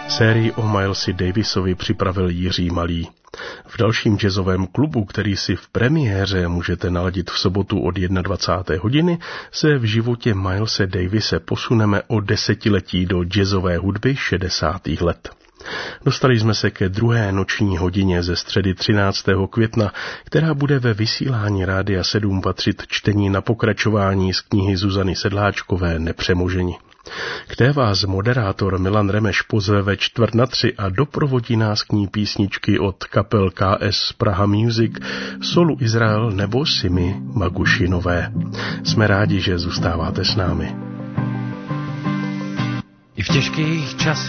Sérii o Milesi Davisovi připravil Jiří Malý. V dalším jazzovém klubu, který si v premiéře můžete naladit v sobotu od 21. hodiny, se v životě Milese Davise posuneme o desetiletí do jazzové hudby 60. let. Dostali jsme se ke druhé noční hodině ze středy 13. května, která bude ve vysílání Rádia 7 patřit čtení na pokračování z knihy Zuzany Sedláčkové Nepřemoženi. K té vás moderátor Milan Remeš pozve ve 2:45 a doprovodí nás k ní písničky od kapel KS Praha Music, Solu Izrael nebo Simi Magušinové. Jsme rádi, že zůstáváte s námi. I v těžkých časech